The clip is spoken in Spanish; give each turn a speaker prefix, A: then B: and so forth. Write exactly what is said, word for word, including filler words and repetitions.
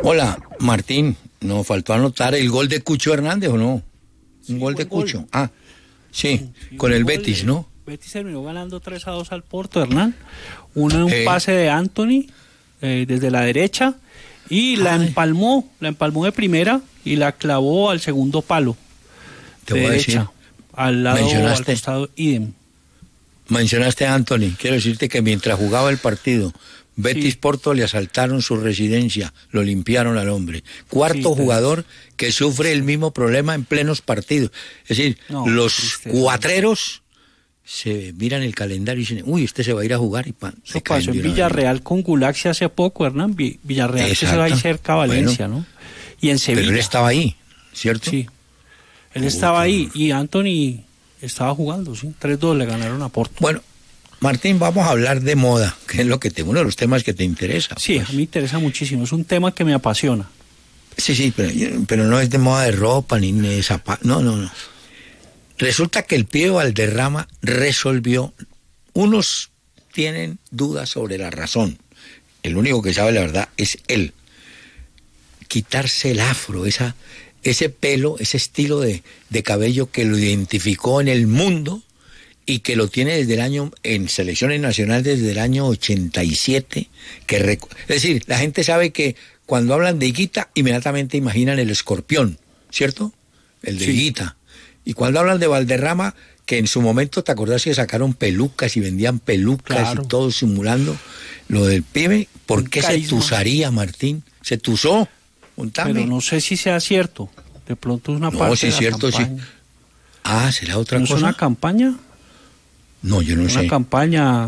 A: Hola, Martín, nos faltó anotar el gol de Cucho Hernández, ¿o no?
B: Sí,
A: Un gol de
B: buen
A: Cucho.
B: gol.
A: Ah, sí,
B: Sí,
A: con
B: un
A: el
B: gol,
A: Betis,
B: eh,
A: ¿no?
B: Betis terminó ganando tres a dos al Porto, Hernán. Uno, un
A: Eh.
B: pase de Anthony eh, desde la derecha y la
A: Ay.
B: empalmó, la empalmó de primera y la clavó al segundo palo.
A: Te
B: de
A: voy a
B: derecha,
A: decir,
B: al lado, al
A: mencionaste-
B: costado, idem.
A: mencionaste a Anthony. Quiero decirte que mientras jugaba el partido, Betis
B: Sí.
A: Porto le asaltaron su residencia, lo limpiaron al hombre. Cuarto
B: Sí,
A: jugador que sufre el mismo problema en plenos partidos. Es decir,
B: No,
A: los
B: tristeza.
A: cuatreros se miran el calendario y dicen, uy, este se va a ir a jugar y pan.
B: Eso
A: se caen
B: pasó
A: de
B: en
A: una vez.
B: Villarreal con Gulaxi hace poco, Hernán. Vi- Villarreal que se va ahí
A: Exacto.
B: cerca a Valencia, ¿no? Y en Sevilla.
A: Pero él estaba ahí, ¿cierto?
B: Sí. Él
A: Uy,
B: estaba
A: qué
B: ahí
A: horror.
B: y Anthony estaba jugando, sí. tres dos le ganaron a Porto.
A: Bueno, Martín, vamos a hablar de moda, que es lo que te, uno de los temas que te interesa.
B: Sí,
A: pues.
B: a mí me interesa muchísimo. Es un tema que me apasiona.
A: Sí, sí, pero, pero no es de moda de ropa ni de zapatos. No, no, no. Resulta que el Pío Valderrama resolvió. Unos tienen dudas sobre la razón. El único que sabe la verdad es él. Quitarse el afro, esa, ese pelo, ese estilo de, de cabello que lo identificó en el mundo y que lo tiene desde el año, en selecciones nacionales desde el año ochenta y siete. Que recu- es decir, la gente sabe que cuando hablan de Higuita, inmediatamente imaginan el escorpión, ¿cierto? El de
B: Sí.
A: Higuita. Y cuando hablan de Valderrama, que en su momento, ¿te acordás que sacaron pelucas y vendían pelucas
B: Claro.
A: y todo simulando lo del pibe? ¿Por
B: Un
A: qué se
B: carisma.
A: tusaría, Martín? ¿Se tusó? Contame.
B: Pero no sé si sea cierto. De pronto es una
A: No,
B: parte
A: sí
B: de
A: es
B: la
A: cierto, sí.
B: campaña.
A: Ah, ¿será otra
B: ¿No es
A: cosa?
B: una campaña?
A: No, yo no
B: Una
A: sé.
B: campaña